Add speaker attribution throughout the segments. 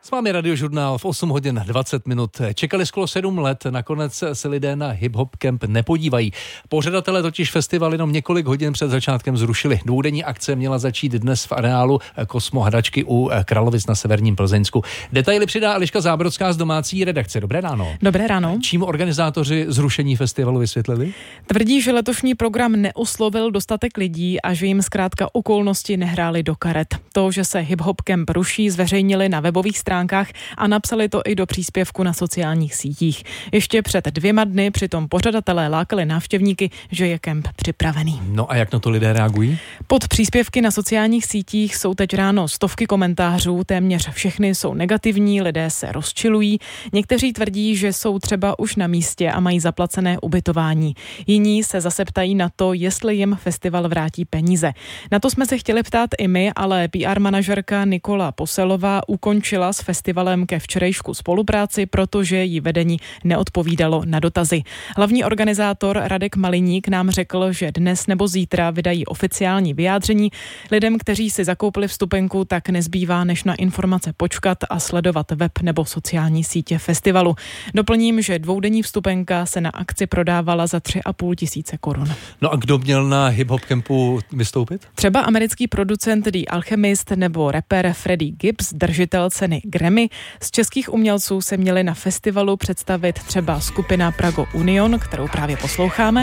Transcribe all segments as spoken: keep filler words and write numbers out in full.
Speaker 1: S vámi Radiožurnál v osm hodin dvacet minut. Čekali skoro sedm let, nakonec se lidé na Hip Hop Camp nepodívají. Pořadatelé totiž festival jenom několik hodin před začátkem zrušili. Dvoudenní akce měla začít dnes v areálu Kosmo Hadačky u Kralovic na severním Plzeňsku. Detaily přidá Eliška Zábrodská z domácí redakce. Dobré ráno.
Speaker 2: Dobré ráno.
Speaker 1: Čím organizátoři zrušení festivalu vysvětlili?
Speaker 2: Tvrdí, že letošní program neoslovil dostatek lidí a že jim zkrátka okolnosti nehrály do karet. To, že se Hip Hop Camp ruší, zveřejnili na webových stránkách a napsali to i do příspěvku na sociálních sítích. Ještě před dvěma dny přitom pořadatelé lákali návštěvníky, že je kemp připravený.
Speaker 1: No a jak na to lidé reagují?
Speaker 2: Pod příspěvky na sociálních sítích jsou teď ráno stovky komentářů, téměř všechny jsou negativní, lidé se rozčilují. Někteří tvrdí, že jsou třeba už na místě a mají zaplacené ubytování. Jiní se zase ptají na to, jestli jim festival vrátí peníze. Na to jsme se chtěli ptát i my, ale P R manažerka Nikola Poselová ukončila s festivalem ke včerejšku spolupráci, protože jí vedení neodpovídalo na dotazy. Hlavní organizátor Radek Maliník nám řekl, že dnes nebo zítra vydají oficiální vyjádření. Lidem, kteří si zakoupili vstupenku, tak nezbývá než na informace počkat a sledovat web nebo sociální sítě festivalu. Doplním, že dvoudenní vstupenka se na akci prodávala za tři a půl tisíce korun.
Speaker 1: No a kdo měl na Hip Hop Campu vystoupit?
Speaker 2: Třeba americký producent The Alchemist nebo rapper Freddie Gibbs, držitel ceny Grammy. Z českých umělců se měli na festivalu představit třeba skupina Prago Union, kterou právě posloucháme.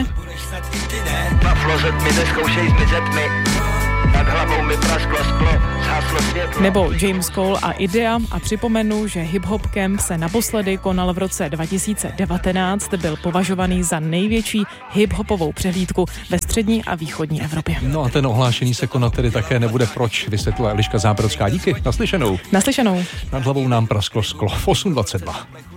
Speaker 2: Nebo James Cole a Idea. A připomenu, že Hip Hop Camp se naposledy konal v roce dva tisíce devatenáct, byl považovaný za největší hip-hopovou přehlídku ve střední a východní Evropě.
Speaker 1: No a ten ohlášený se konat tedy také nebude, proč, vysvětlila Eliška Zábrodská. Díky, naslyšenou.
Speaker 2: Naslyšenou.
Speaker 1: Nad hlavou nám prasklo sklo v osm dvacet dva.